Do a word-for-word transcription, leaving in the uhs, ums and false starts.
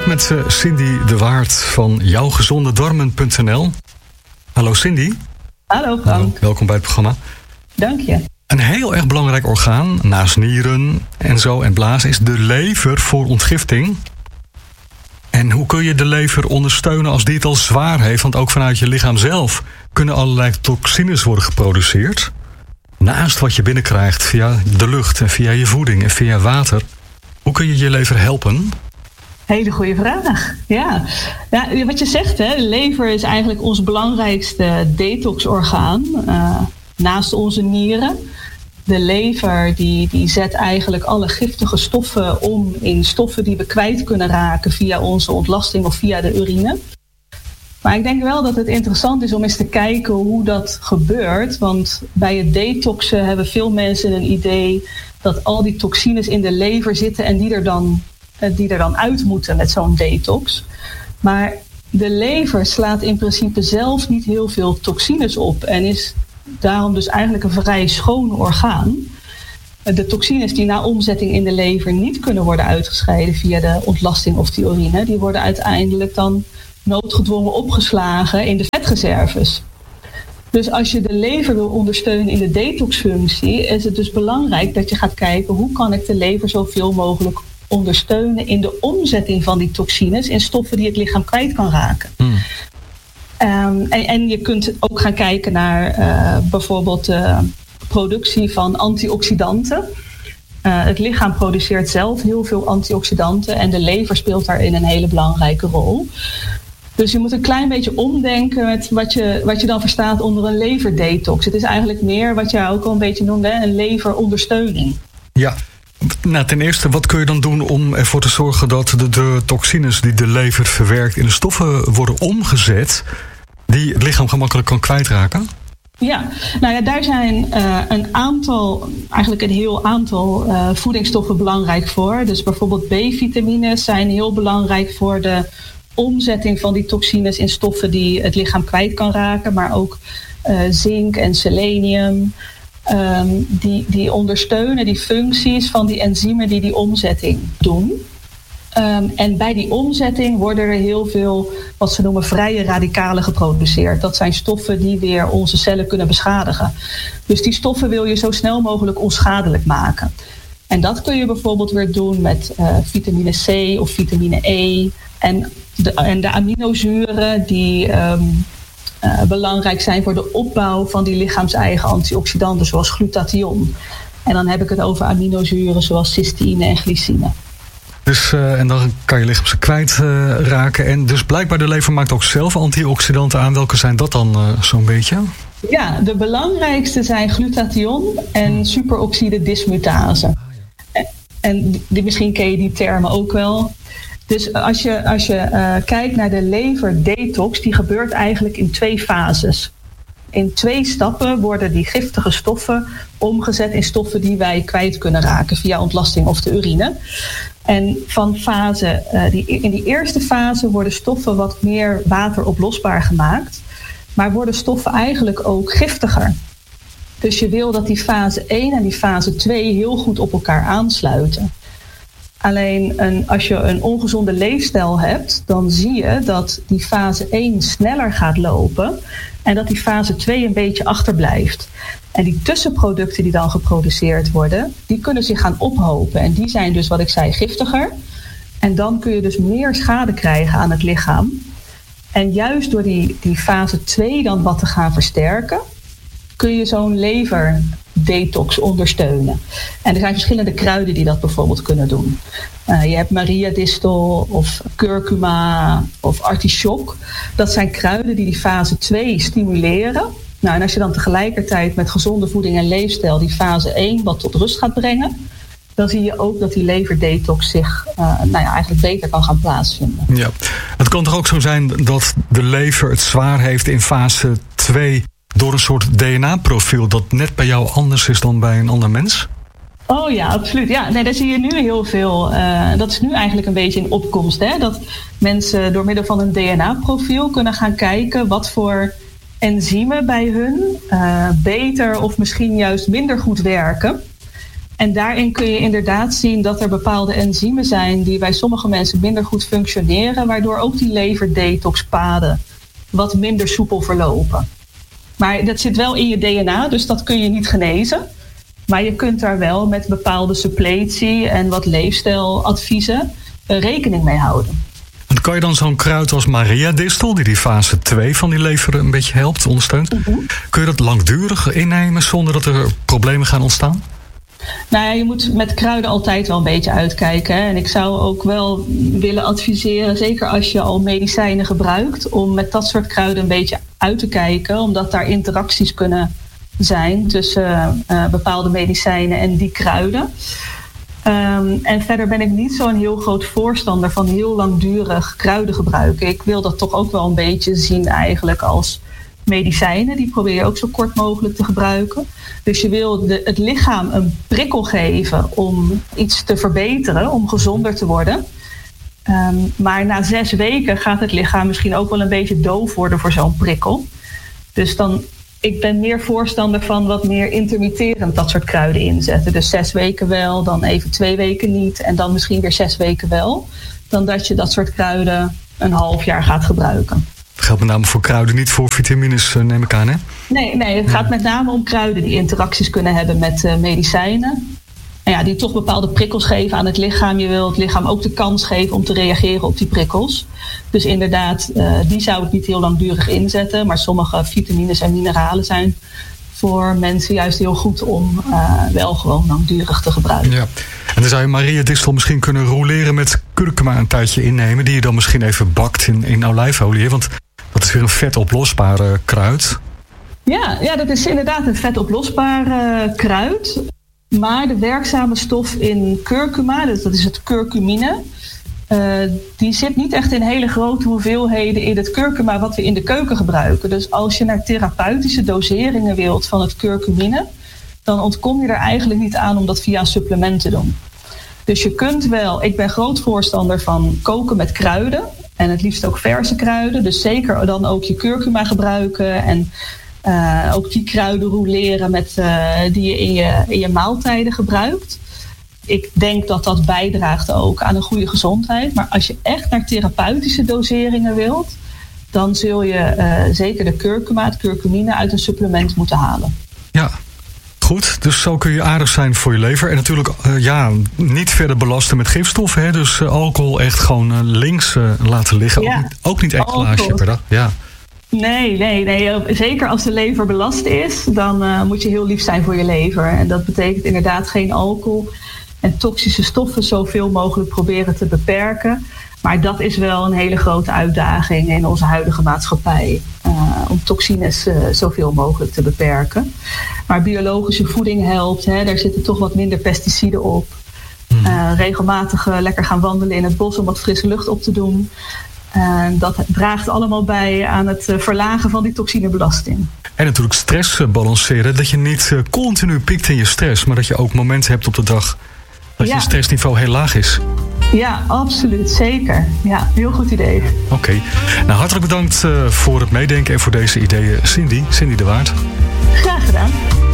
met uh, Cindy de Waard van jouwgezondedarmen punt n l. Hallo Cindy. Hallo Frank. Hallo, welkom bij het programma. Dank je. Een heel erg belangrijk orgaan, naast nieren en zo en blaas, is de lever voor ontgifting. En hoe kun je de lever ondersteunen als die het al zwaar heeft? Want ook vanuit je lichaam zelf kunnen allerlei toxines worden geproduceerd. Naast wat je binnenkrijgt via de lucht en via je voeding en via water. Hoe kun je je lever helpen? Hele goede vraag. Ja. ja, wat je zegt, hè, de lever is eigenlijk ons belangrijkste detoxorgaan. Uh, naast onze nieren. De lever die, die zet eigenlijk alle giftige stoffen om in stoffen die we kwijt kunnen raken via onze ontlasting of via de urine. Maar ik denk wel dat het interessant is om eens te kijken hoe dat gebeurt. Want bij het detoxen hebben veel mensen een idee dat al die toxines in de lever zitten en die er dan, die er dan uit moeten met zo'n detox. Maar de lever slaat in principe zelf niet heel veel toxines op en is daarom dus eigenlijk een vrij schoon orgaan. De toxines die na omzetting in de lever niet kunnen worden uitgescheiden via de ontlasting of de urine, die worden uiteindelijk dan noodgedwongen opgeslagen in de vetreserves. Dus als je de lever wil ondersteunen in de detoxfunctie, is het dus belangrijk dat je gaat kijken hoe kan ik de lever zoveel mogelijk ondersteunen in de omzetting van die toxines in stoffen die het lichaam kwijt kan raken. Hmm. Um, en, en je kunt ook gaan kijken naar uh, bijvoorbeeld de productie van antioxidanten. Uh, het lichaam produceert zelf heel veel antioxidanten en de lever speelt daarin een hele belangrijke rol. Dus je moet een klein beetje omdenken met wat je, wat je dan verstaat onder een leverdetox. Het is eigenlijk meer wat jij ook al een beetje noemde, een leverondersteuning. Ja, nou, ten eerste, wat kun je dan doen om ervoor te zorgen dat de, de toxines die de lever verwerkt in de stoffen worden omgezet die het lichaam gemakkelijk kan kwijtraken? Ja, nou ja, daar zijn uh, een aantal, eigenlijk een heel aantal uh, voedingsstoffen belangrijk voor. Dus bijvoorbeeld B-vitamines zijn heel belangrijk voor de omzetting van die toxines in stoffen die het lichaam kwijt kan raken. Maar ook uh, zink en selenium, um, die, die ondersteunen die functies van die enzymen die die omzetting doen. Um, en bij die omzetting worden er heel veel wat ze noemen vrije radicalen geproduceerd. Dat zijn stoffen die weer onze cellen kunnen beschadigen. Dus die stoffen wil je zo snel mogelijk onschadelijk maken. En dat kun je bijvoorbeeld weer doen met uh, vitamine C of vitamine E. En de, en de aminozuren die um, uh, belangrijk zijn voor de opbouw van die lichaams-eigen antioxidanten, zoals glutathion. En dan heb ik het over aminozuren zoals cysteïne en glycine. Dus, uh, en dan kan je lichaam ze kwijt uh, raken. En dus blijkbaar de lever maakt ook zelf antioxidanten aan. Welke zijn dat dan uh, zo'n beetje? Ja, de belangrijkste zijn glutathion en superoxide dismutase. Ah, ja. En, en die, misschien ken je die termen ook wel. Dus als je, als je uh, kijkt naar de leverdetox, die gebeurt eigenlijk in twee fases. In twee stappen worden die giftige stoffen omgezet in stoffen die wij kwijt kunnen raken via ontlasting of de urine. En van fase, uh, die, in die eerste fase worden stoffen wat meer wateroplosbaar gemaakt, maar worden stoffen eigenlijk ook giftiger. Dus je wil dat die fase één en die fase twee heel goed op elkaar aansluiten. Alleen een, als je een ongezonde leefstijl hebt, dan zie je dat die fase één sneller gaat lopen en dat die fase twee een beetje achterblijft. En die tussenproducten die dan geproduceerd worden, die kunnen zich gaan ophopen. En die zijn dus, wat ik zei, giftiger. En dan kun je dus meer schade krijgen aan het lichaam. En juist door die, die fase twee dan wat te gaan versterken, kun je zo'n leverdetox ondersteunen. En er zijn verschillende kruiden die dat bijvoorbeeld kunnen doen. Uh, je hebt Maria-distel of curcuma of artichok. Dat zijn kruiden die die fase twee stimuleren. Nou, en als je dan tegelijkertijd met gezonde voeding en leefstijl die fase één wat tot rust gaat brengen, dan zie je ook dat die leverdetox zich uh, nou ja, eigenlijk beter kan gaan plaatsvinden. Ja, het kan toch ook zo zijn dat de lever het zwaar heeft in fase twee door een soort D N A-profiel dat net bij jou anders is dan bij een ander mens? Oh ja, absoluut. Ja, nee, daar zie je nu heel veel. Uh, dat is nu eigenlijk een beetje in opkomst. Hè? Dat mensen door middel van een D N A-profiel kunnen gaan kijken wat voor enzymen bij hun uh, beter of misschien juist minder goed werken. En daarin kun je inderdaad zien dat er bepaalde enzymen zijn die bij sommige mensen minder goed functioneren, waardoor ook die leverdetoxpaden wat minder soepel verlopen. Maar dat zit wel in je D N A, dus dat kun je niet genezen. Maar je kunt daar wel met bepaalde suppletie en wat leefstijladviezen rekening mee houden. En kan je dan zo'n kruid als Maria-distel, die die fase twee van die lever een beetje helpt, ondersteunt, mm-hmm. kun je dat langdurig innemen zonder dat er problemen gaan ontstaan? Nou ja, je moet met kruiden altijd wel een beetje uitkijken. Hè? En ik zou ook wel willen adviseren, zeker als je al medicijnen gebruikt, om met dat soort kruiden een beetje uit te kijken, omdat daar interacties kunnen zijn tussen uh, bepaalde medicijnen en die kruiden. Um, en verder ben ik niet zo'n heel groot voorstander van heel langdurig kruiden gebruiken. Ik wil dat toch ook wel een beetje zien eigenlijk als medicijnen. Die probeer je ook zo kort mogelijk te gebruiken. Dus je wil de, het lichaam een prikkel geven om iets te verbeteren, om gezonder te worden. Um, maar na zes weken gaat het lichaam misschien ook wel een beetje doof worden voor zo'n prikkel. Dus dan, ik ben meer voorstander van wat meer intermitterend dat soort kruiden inzetten. Dus zes weken wel, dan even twee weken niet en dan misschien weer zes weken wel. Dan dat je dat soort kruiden een half jaar gaat gebruiken. Dat geldt met name voor kruiden, niet voor vitamines, neem ik aan, hè? Nee, nee het gaat met name om kruiden die interacties kunnen hebben met uh, medicijnen. En ja, die toch bepaalde prikkels geven aan het lichaam. Je wil het lichaam ook de kans geven om te reageren op die prikkels. Dus inderdaad, uh, die zou ik niet heel langdurig inzetten. Maar sommige vitamines en mineralen zijn voor mensen juist heel goed om uh, wel gewoon langdurig te gebruiken. Ja. En dan zou je Maria-distel misschien kunnen roleren met kurkuma een tijdje innemen, die je dan misschien even bakt in, in olijfolie. Want dat is weer een vetoplosbaar uh, kruid. Ja, ja, dat is inderdaad een vetoplosbaar uh, kruid. Maar de werkzame stof in curcuma, dus dat is het curcumine, uh, die zit niet echt in hele grote hoeveelheden in het curcuma wat we in de keuken gebruiken. Dus als je naar therapeutische doseringen wilt van het curcumine, dan ontkom je er eigenlijk niet aan om dat via een supplement te doen. Dus je kunt wel, ik ben groot voorstander van koken met kruiden en het liefst ook verse kruiden. Dus zeker dan ook je curcuma gebruiken en Uh, ook die kruiden roleren met, uh, die je in, je in je maaltijden gebruikt. Ik denk dat dat bijdraagt ook aan een goede gezondheid. Maar als je echt naar therapeutische doseringen wilt, dan zul je uh, zeker de curcuma, het curcumine, uit een supplement moeten halen. Ja, goed. Dus zo kun je aardig zijn voor je lever. En natuurlijk uh, ja, niet verder belasten met gifstoffen. Hè? Dus uh, alcohol echt gewoon uh, links uh, laten liggen. Ja. Ook niet, ook niet één glaasje per dag. Ja. Nee, nee, nee. Zeker als de lever belast is, dan uh, moet je heel lief zijn voor je lever. En dat betekent inderdaad geen alcohol en toxische stoffen zoveel mogelijk proberen te beperken. Maar dat is wel een hele grote uitdaging in onze huidige maatschappij. Uh, om toxines uh, zoveel mogelijk te beperken. Maar biologische voeding helpt. Hè, daar zitten toch wat minder pesticiden op. Uh, regelmatig uh, lekker gaan wandelen in het bos om wat frisse lucht op te doen. Uh, dat draagt allemaal bij aan het uh, verlagen van die toxinebelasting. En natuurlijk stress uh, balanceren. Dat je niet uh, continu piekt in je stress. Maar dat je ook momenten hebt op de dag dat ja. je stressniveau heel laag is. Ja, absoluut. Zeker. Ja, heel goed idee. Oké. Okay. Nou, hartelijk bedankt uh, voor het meedenken en voor deze ideeën. Cindy, Cindy de Waard. Graag gedaan.